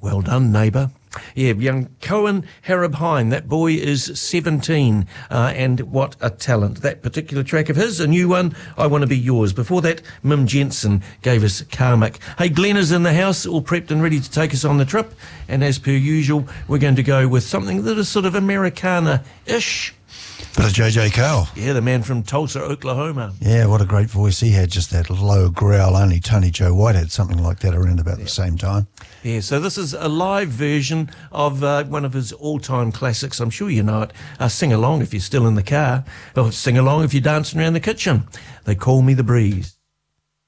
Well done, neighbour. Yeah, young Cohen Harab Hine, that boy is 17, and what a talent. That particular track of his, a new one, I Want to Be Yours. Before that, Mim Jensen gave us Karmic. Hey, Glenn is in the house, all prepped and ready to take us on the trip, and as per usual, we're going to go with something that is sort of Americana-ish. Bit of JJ Cale. Yeah, the man from Tulsa, Oklahoma. Yeah, what a great voice he had, just that low growl. Only Tony Joe White had something like that around about the same time. Yeah, so this is a live version of one of his all-time classics. I'm sure you know it. Sing along if you're still in the car, or sing along if you're dancing around the kitchen. They Call Me the Breeze.